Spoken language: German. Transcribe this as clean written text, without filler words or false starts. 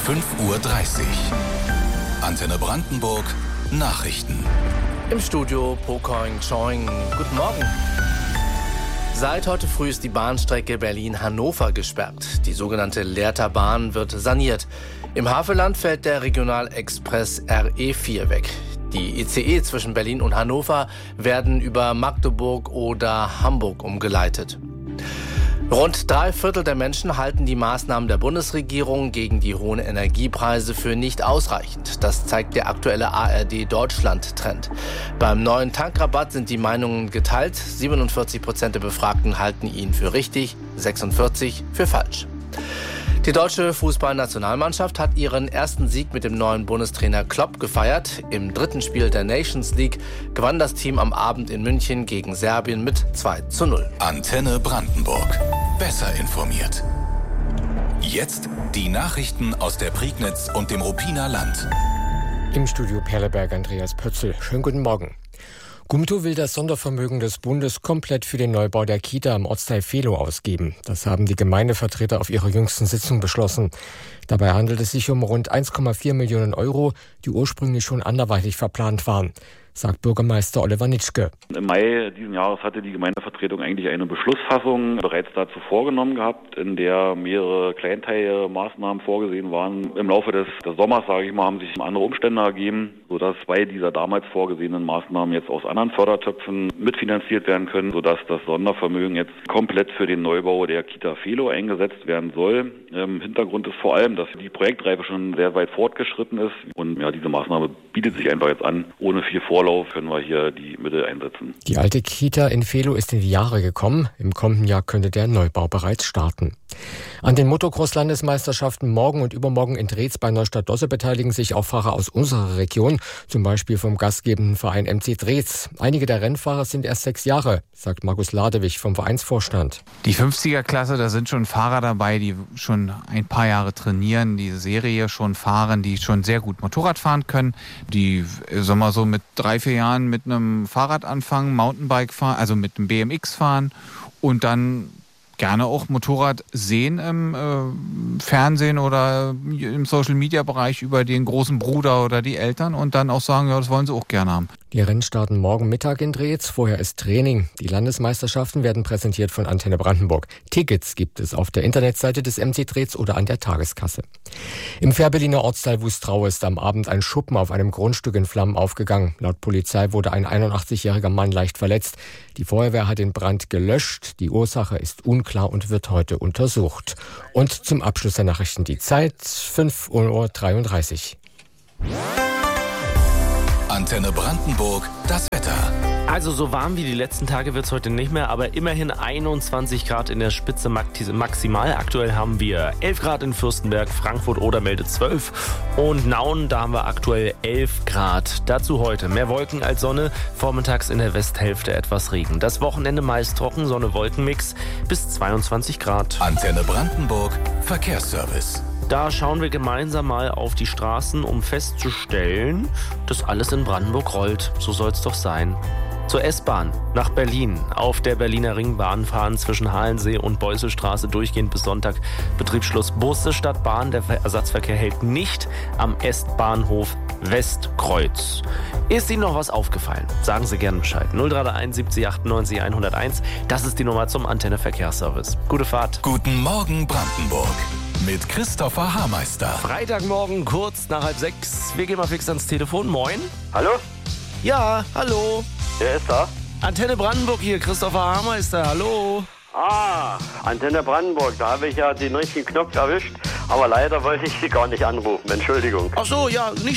5:30 Uhr. Antenne Brandenburg Nachrichten. Im Studio Pokoing Choing. Guten Morgen. Seit heute früh ist die Bahnstrecke Berlin-Hannover gesperrt. Die sogenannte Lehrterbahn wird saniert. Im Havelland fällt der Regionalexpress RE4 weg. Die ICE zwischen Berlin und Hannover werden über Magdeburg oder Hamburg umgeleitet. Rund 3/4 der Menschen halten die Maßnahmen der Bundesregierung gegen die hohen Energiepreise für nicht ausreichend. Das zeigt der aktuelle ARD-Deutschland-Trend. Beim neuen Tankrabatt sind die Meinungen geteilt. 47% der Befragten halten ihn für richtig, 46% für falsch. Die deutsche Fußballnationalmannschaft hat ihren ersten Sieg mit dem neuen Bundestrainer Klopp gefeiert. Im dritten Spiel der Nations League gewann das Team am Abend in München gegen Serbien mit 2:0. Antenne Brandenburg. Besser informiert. Jetzt die Nachrichten aus der Prignitz und dem Ruppiner Land. Im Studio Perleberg Andreas Pötzl. Schönen guten Morgen. Gumto will das Sondervermögen des Bundes komplett für den Neubau der Kita am Ortsteil Velo ausgeben. Das haben die Gemeindevertreter auf ihrer jüngsten Sitzung beschlossen. Dabei handelt es sich um rund 1,4 Millionen Euro, die ursprünglich schon anderweitig verplant waren, sagt Bürgermeister Oliver Nitschke. Im Mai diesen Jahres hatte die Gemeindevertretung eigentlich eine Beschlussfassung bereits dazu vorgenommen gehabt, in der mehrere kleinteilige Maßnahmen vorgesehen waren. Im Laufe des Sommers, haben sich andere Umstände ergeben, sodass 2 dieser damals vorgesehenen Maßnahmen jetzt aus anderen Fördertöpfen mitfinanziert werden können, sodass das Sondervermögen jetzt komplett für den Neubau der Kita Velo eingesetzt werden soll. Hintergrund ist vor allem, dass die Projektreife schon sehr weit fortgeschritten ist und diese Maßnahme bietet sich einfach jetzt an. Ohne viel Vorlauf können wir hier die Mittel einsetzen. Die alte Kita in Velo ist in die Jahre gekommen. Im kommenden Jahr könnte der Neubau bereits starten. An den Motocross-Landesmeisterschaften morgen und übermorgen in Drez bei Neustadt-Dosse beteiligen sich auch Fahrer aus unserer Region, zum Beispiel vom gastgebenden Verein MC Drez. Einige der Rennfahrer sind erst 6 Jahre, sagt Markus Ladewig vom Vereinsvorstand. Die 50er-Klasse, da sind schon Fahrer dabei, die schon ein paar Jahre trainieren, die Serie schon fahren, die schon sehr gut Motorrad fahren können, die, mit 3-4 Jahren mit einem Fahrrad anfangen, Mountainbike fahren, also mit einem BMX fahren und dann gerne auch Motorrad sehen im Fernsehen oder im Social-Media-Bereich über den großen Bruder oder die Eltern und dann auch sagen, ja, das wollen sie auch gerne haben. Die Rennen starten morgen Mittag in Drez, vorher ist Training. Die Landesmeisterschaften werden präsentiert von Antenne Brandenburg. Tickets gibt es auf der Internetseite des MC Drez oder an der Tageskasse. Im Fährberliner Ortsteil Wustrau ist am Abend ein Schuppen auf einem Grundstück in Flammen aufgegangen. Laut Polizei wurde ein 81-jähriger Mann leicht verletzt. Die Feuerwehr hat den Brand gelöscht. Die Ursache ist unklar und wird heute untersucht. Und zum Abschluss der Nachrichten die Zeit, 5:33 Uhr. Antenne Brandenburg, das Wetter. Also so warm wie die letzten Tage wird es heute nicht mehr, aber immerhin 21 Grad in der Spitze maximal. Aktuell haben wir 11 Grad in Fürstenberg, Frankfurt oder meldet 12 und Nauen, da haben wir aktuell 11 Grad. Dazu heute mehr Wolken als Sonne, vormittags in der Westhälfte etwas Regen. Das Wochenende meist trocken, Sonne-Wolken-Mix bis 22 Grad. Antenne Brandenburg, Verkehrsservice. Da schauen wir gemeinsam mal auf die Straßen, um festzustellen, dass alles in Brandenburg rollt. So soll es doch sein. Zur S-Bahn nach Berlin. Auf der Berliner Ringbahn fahren zwischen Halensee und Beusselstraße durchgehend bis Sonntag Betriebsschluss Busse statt Bahn. Der Ersatzverkehr hält nicht am S-Bahnhof Westkreuz. Ist Ihnen noch was aufgefallen? Sagen Sie gerne Bescheid. 0331 70 98 101. Das ist die Nummer zum Antenne Verkehrsservice. Gute Fahrt. Guten Morgen Brandenburg. Mit Christopher Haarmeister. Freitagmorgen, kurz nach 5:30. Wir gehen mal fix ans Telefon. Moin. Hallo? Ja, hallo. Wer ist da? Antenne Brandenburg hier, Christopher Haarmeister. Hallo. Antenne Brandenburg. Da habe ich ja den richtigen Knopf erwischt. Aber leider wollte ich Sie gar nicht anrufen. Entschuldigung. Ach so, ja, nicht